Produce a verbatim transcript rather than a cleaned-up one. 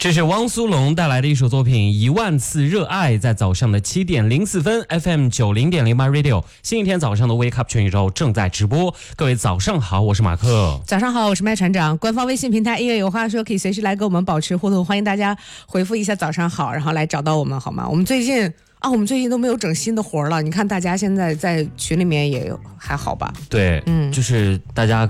这是汪苏泷带来的一首作品《一万次热爱》，在早上的七点零四分 ，F M 九零点零 My Radio， 新一天早上的 Wake Up 全宇宙正在直播。各位早上好，我是马克。 早上好，我是麦船长。官方微信平台音乐有话说，可以随时来跟我们保持互动，欢迎大家回复一下早上好，然后来找到我们好吗？我们最近啊，我们最近都没有整新的活了。你看大家现在在群里面也还好吧？ 对，嗯，就是大家